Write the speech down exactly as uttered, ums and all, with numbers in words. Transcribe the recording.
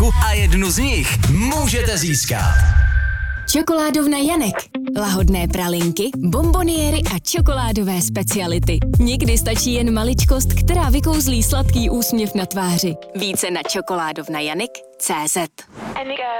čokoládičku a jednu z nich můžete získat. Čokoládovna Janek. Lahodné pralinky, bonboniéry a čokoládové speciality. Někdy stačí jen maličkost, která vykouzlí sladký úsměv na tváři. Více na čokoládovna janek tečka cé zet.